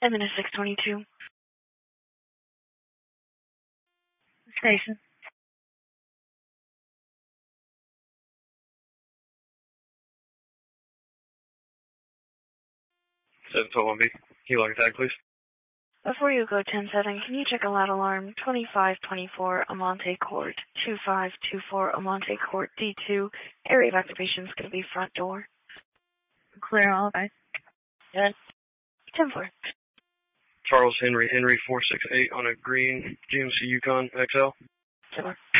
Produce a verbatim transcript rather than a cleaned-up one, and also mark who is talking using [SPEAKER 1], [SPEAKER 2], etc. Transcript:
[SPEAKER 1] M N S six twenty-two.
[SPEAKER 2] Station.
[SPEAKER 3] seven twelve one B. Helo tag, please.
[SPEAKER 1] Before you go ten seven, can you check a loud alarm twenty-five twenty-four Amante Court, two five two four Amante Court, D two. Area of occupation is going to be front door.
[SPEAKER 2] Clear all guys.
[SPEAKER 1] Good. ten four.
[SPEAKER 3] Charles Henry Henry four six eight on a green G M C Yukon X L.
[SPEAKER 1] ten four.